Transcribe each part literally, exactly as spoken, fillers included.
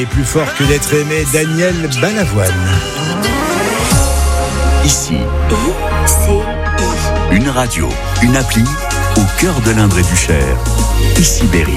Et plus fort que d'être aimé, Daniel Balavoine. Ici, I, C, I. Une radio, une appli, au cœur de l'Indre et du Cher. Ici Berry.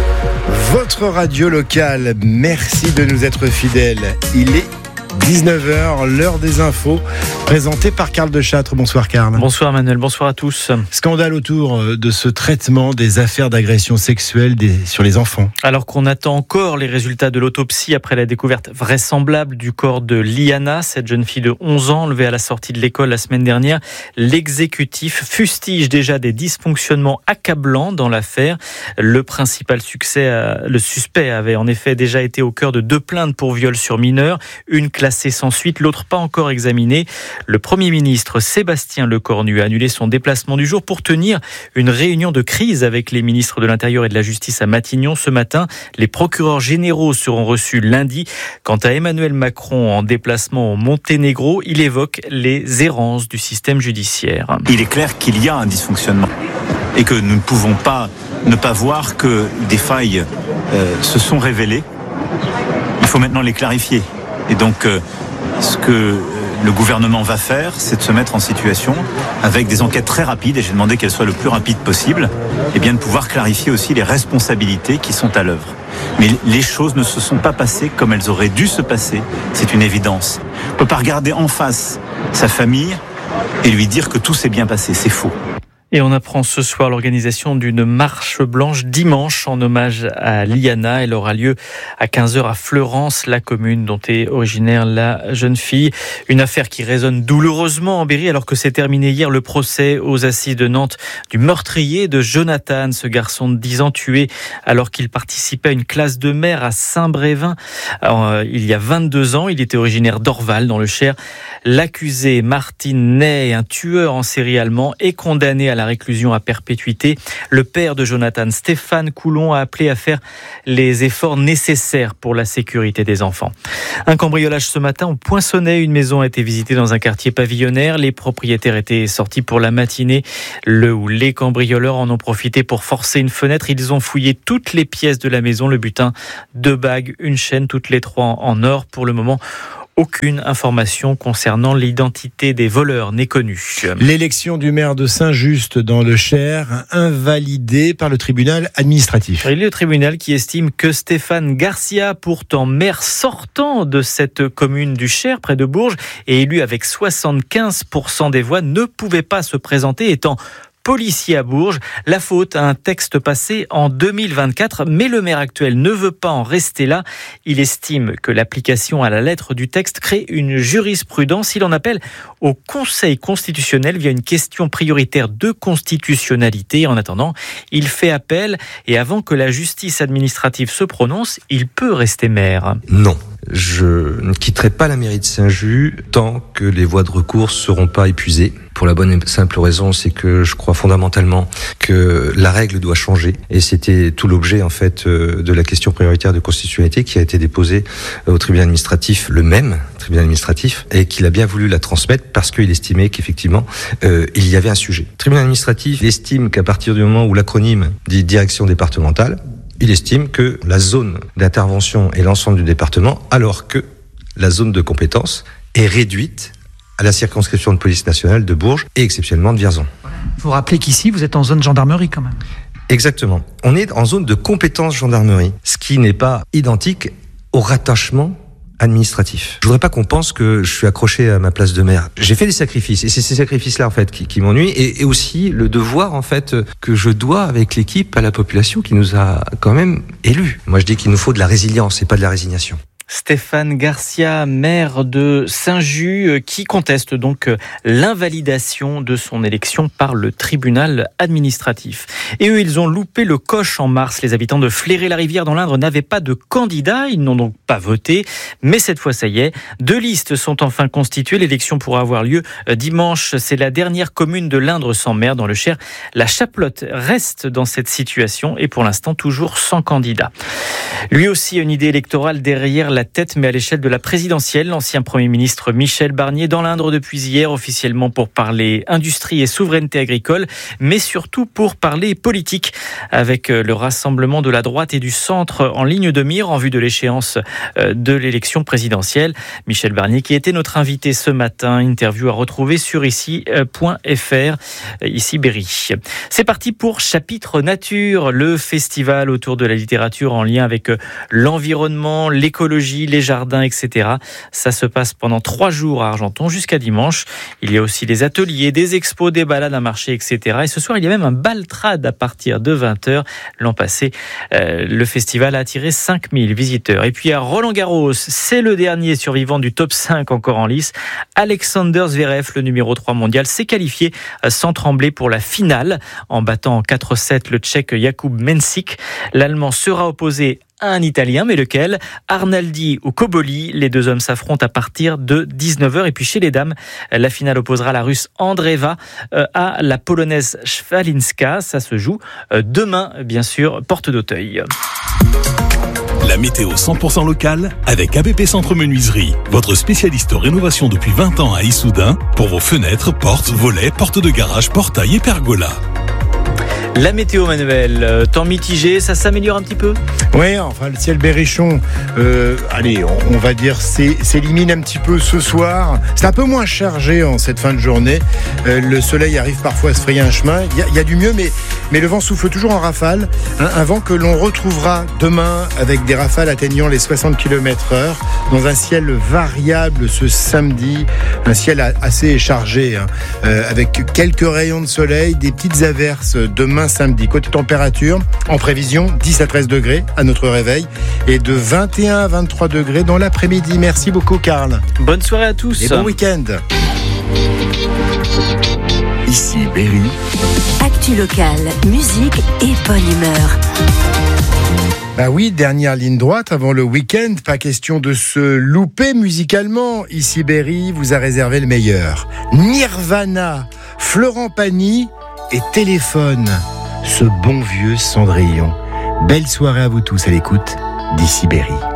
Votre radio locale, merci de nous être fidèles. Il est dix-neuf heures, l'heure des infos, présentée par Karl de Châtre. Bonsoir Karl. Bonsoir Manuel, bonsoir à tous. Scandale autour de ce traitement des affaires d'agression sexuelle des, sur les enfants. Alors qu'on attend encore les résultats de l'autopsie après la découverte vraisemblable du corps de Liana, cette jeune fille de onze ans enlevée à la sortie de l'école la semaine dernière, l'exécutif fustige déjà des dysfonctionnements accablants dans l'affaire. Le principal succès, le suspect avait en effet déjà été au cœur de deux plaintes pour viol sur mineur, une classée sans suite, l'autre pas encore examinée. Le Premier ministre Sébastien Lecornu a annulé son déplacement du jour pour tenir une réunion de crise avec les ministres de l'Intérieur et de la Justice à Matignon ce matin. Les procureurs généraux seront reçus lundi. Quant à Emmanuel Macron en déplacement au Monténégro, il évoque les errances du système judiciaire. Il est clair qu'il y a un dysfonctionnement et que nous ne pouvons pas ne pas voir que des failles euh, se sont révélées. Il faut maintenant les clarifier. Et donc, euh, ce que le gouvernement va faire, c'est de se mettre en situation, avec des enquêtes très rapides, et j'ai demandé qu'elles soient le plus rapides possible, et bien de pouvoir clarifier aussi les responsabilités qui sont à l'œuvre. Mais les choses ne se sont pas passées comme elles auraient dû se passer, c'est une évidence. On ne peut pas regarder en face sa famille et lui dire que tout s'est bien passé, c'est faux. Et on apprend ce soir l'organisation d'une marche blanche dimanche en hommage à Liana. Elle aura lieu à quinze heures à Fleurance, la commune dont est originaire la jeune fille. Une affaire qui résonne douloureusement en Berry alors que s'est terminé hier le procès aux assises de Nantes du meurtrier de Jonathan, ce garçon de dix ans tué alors qu'il participait à une classe de mer à Saint-Brévin. Alors, il y a vingt-deux ans, il était originaire d'Orval dans le Cher. L'accusé Martin Ney, un tueur en série allemand, est condamné à la réclusion à perpétuité. Le père de Jonathan, Stéphane Coulon, a appelé à faire les efforts nécessaires pour la sécurité des enfants. Un cambriolage ce matin au Poinçonnet. Une maison a été visitée dans un quartier pavillonnaire. Les propriétaires étaient sortis pour la matinée. Le ou les cambrioleurs en ont profité pour forcer une fenêtre. Ils ont fouillé toutes les pièces de la maison. Le butin, deux bagues, une chaîne, toutes les trois en or. Pour le moment, aucune information concernant l'identité des voleurs n'est connue. L'élection du maire de Saint-Just dans le Cher, invalidée par le tribunal administratif. Il y a le tribunal qui estime que Stéphane Garcia, pourtant maire sortant de cette commune du Cher, près de Bourges, et élu avec soixante-quinze pour cent des voix, ne pouvait pas se présenter, étant policier à Bourges. La faute à un texte passé en deux mille vingt-quatre, mais le maire actuel ne veut pas en rester là. Il estime que l'application à la lettre du texte crée une jurisprudence. Il en appelle au Conseil constitutionnel via une question prioritaire de constitutionnalité. En attendant, il fait appel et avant que la justice administrative se prononce, il peut rester maire. Non. Je ne quitterai pas la mairie de Saint-Just tant que les voies de recours ne seront pas épuisées. Pour la bonne et simple raison, c'est que je crois fondamentalement que la règle doit changer. Et c'était tout l'objet, en fait, de la question prioritaire de constitutionnalité qui a été déposée au tribunal administratif, le même tribunal administratif, et qu'il a bien voulu la transmettre parce qu'il estimait qu'effectivement, euh, il y avait un sujet. Le tribunal administratif estime qu'à partir du moment où l'acronyme dit direction départementale, il estime que la zone d'intervention est l'ensemble du département, alors que la zone de compétence est réduite à la circonscription de police nationale de Bourges et exceptionnellement de Vierzon. Il faut rappeler qu'ici, vous êtes en zone gendarmerie quand même. Exactement. On est en zone de compétence gendarmerie, ce qui n'est pas identique au rattachement administratif. Je voudrais pas qu'on pense que je suis accroché à ma place de maire. J'ai fait des sacrifices et c'est ces sacrifices-là en fait qui, qui m'ennuient et, et aussi le devoir en fait que je dois avec l'équipe à la population qui nous a quand même élus. Moi je dis qu'il nous faut de la résilience et pas de la résignation. Stéphane Garcia, maire de Saint-Just, qui conteste donc l'invalidation de son élection par le tribunal administratif. Et eux, ils ont loupé le coche en mars. Les habitants de Fléré-la-Rivière dans l'Indre n'avaient pas de candidat, ils n'ont donc pas voté. Mais cette fois, ça y est, deux listes sont enfin constituées. L'élection pourra avoir lieu dimanche. C'est la dernière commune de l'Indre sans maire dans le Cher. La Chaplotte reste dans cette situation et pour l'instant toujours sans candidat. Lui aussi, une idée électorale derrière la la tête, mais à l'échelle de la présidentielle. L'ancien Premier ministre Michel Barnier dans l'Indre depuis hier, officiellement pour parler industrie et souveraineté agricole, mais surtout pour parler politique, avec le rassemblement de la droite et du centre en ligne de mire en vue de l'échéance de l'élection présidentielle. Michel Barnier qui était notre invité ce matin, interview à retrouver sur ici point f r, ici Berry. C'est parti pour Chapitre Nature, le festival autour de la littérature en lien avec l'environnement, l'écologie, les jardins, et cetera. Ça se passe pendant trois jours à Argenton jusqu'à dimanche. Il y a aussi des ateliers, des expos, des balades à marché, et cetera. Et ce soir, il y a même un baltrade à partir de vingt heures. L'an passé, euh, le festival a attiré cinq mille visiteurs. Et puis à Roland-Garros, c'est le dernier survivant du top cinq encore en lice. Alexander Zverev, le numéro trois mondial, s'est qualifié sans trembler pour la finale en battant en quatre sept le Tchèque Jakub Mensik. L'Allemand sera opposé à un Italien, mais lequel? Arnaldi ou Koboli. Les deux hommes s'affrontent à partir de dix-neuf heures. Et puis chez les dames, la finale opposera la Russe Andreeva à la Polonaise Szwalinska. Ça se joue demain, bien sûr, porte d'Auteuil. La météo cent pour cent locale avec A B P Centre Menuiserie, votre spécialiste rénovation depuis vingt ans à Issoudun pour vos fenêtres, portes, volets, portes de garage, portails et pergolas. La météo, Manuel, temps mitigé, ça s'améliore un petit peu? Oui, enfin le ciel berrichon, euh, allez, on, on va dire c'est, s'élimine un petit peu ce soir. C'est un peu moins chargé en cette fin de journée. Euh, le soleil arrive parfois à se frayer un chemin. Il y a, il y a du mieux, mais, mais le vent souffle toujours en rafale. Hein, un vent que l'on retrouvera demain avec des rafales atteignant les soixante kilomètres heure dans un ciel variable ce samedi. Un ciel assez chargé, hein, euh, avec quelques rayons de soleil, des petites averses demain samedi. Côté température, en prévision, dix à treize degrés à notre réveil et de vingt et un à vingt-trois degrés dans l'après-midi. Merci beaucoup, Karl. Bonne soirée à tous. Et bon week-end. Ici Berry. Actu local, musique et bonne humeur. Bah oui, dernière ligne droite avant le week-end. Pas question de se louper musicalement. Ici Berry vous a réservé le meilleur. Nirvana, Florent Pagny et Téléphone, ce bon vieux Cendrillon. Belle soirée à vous tous à l'écoute d'Ici Berry.